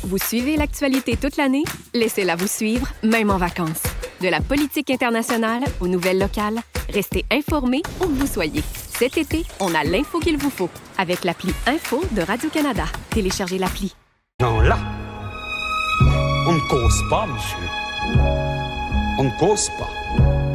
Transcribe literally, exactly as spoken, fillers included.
Vous suivez l'actualité toute l'année? Laissez-la vous suivre, même en vacances. De la politique internationale aux nouvelles locales, restez informés où que vous soyez. Cet été, on a l'info qu'il vous faut avec l'appli Info de Radio-Canada. Téléchargez l'appli. Non, là, on ne cause pas, monsieur. On ne cause pas.